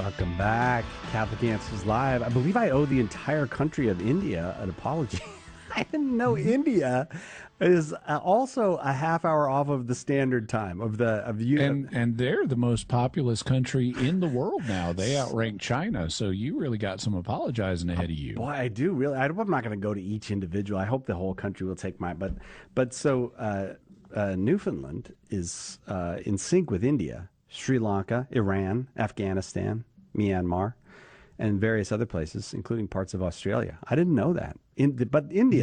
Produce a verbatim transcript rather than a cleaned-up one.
Welcome back. Catholic Answers Live. I believe I owe the entire country of India an apology. I didn't know India is uh, also a half hour off of the standard time of the of you. And and they're the most populous country in the world now. They outrank China. So you really got some apologizing ahead of you. Boy, I do really. I, I'm not going to go to each individual. I hope the whole country will take my. But but so uh, uh, Newfoundland is uh, in sync with India, Sri Lanka, Iran, Afghanistan, Myanmar, and various other places, including parts of Australia. I didn't know that. In, but India